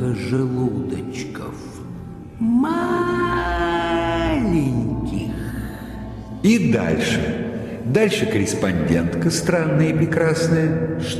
несколько желудочков. Маленьких. И дальше. Дальше корреспондентка странная и прекрасная.